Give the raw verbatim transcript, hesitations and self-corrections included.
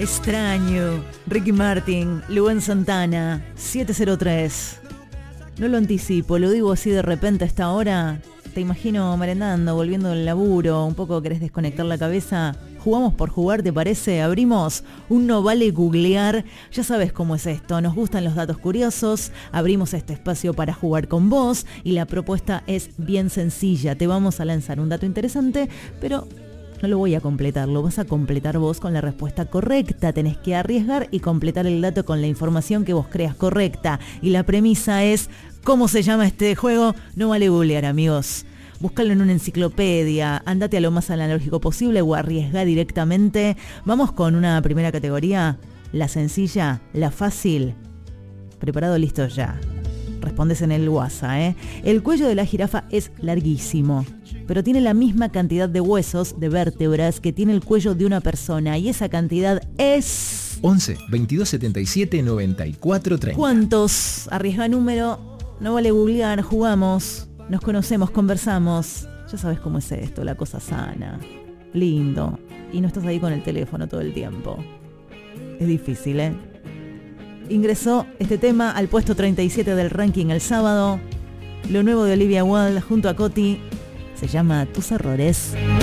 Extraño. Ricky Martin, Luan Santana, siete cero tres. No lo anticipo, lo digo así de repente a esta hora. Te imagino merendando, volviendo del laburo, un poco querés desconectar la cabeza. ¿Jugamos por jugar, te parece? Abrimos un No Vale Googlear. Ya sabes cómo es esto, nos gustan los datos curiosos. Abrimos este espacio para jugar con vos y la propuesta es bien sencilla. Te vamos a lanzar un dato interesante, pero no lo voy a completar, lo vas a completar vos con la respuesta correcta. Tenés que arriesgar y completar el dato con la información que vos creas correcta. Y la premisa es, ¿cómo se llama este juego? No vale googlear, amigos. Búscalo en una enciclopedia, andate a lo más analógico posible o arriesga directamente. Vamos con una primera categoría, la sencilla, la fácil. Preparado, listo, ya. Respondes en el WhatsApp, ¿eh? El cuello de la jirafa es larguísimo, pero tiene la misma cantidad de huesos, de vértebras, que tiene el cuello de una persona, y esa cantidad es... once, veintidós, setenta y siete, noventa y cuatro, treinta. ¿Cuántos? Arriesga número, no vale googlear, jugamos, nos conocemos, conversamos. Ya sabes cómo es esto, la cosa sana, lindo, y no estás ahí con el teléfono todo el tiempo. Es difícil, ¿eh? Ingresó este tema al puesto treinta y siete del ranking el sábado. Lo nuevo de Olivia Wilde junto a Coti se llama Tus Errores.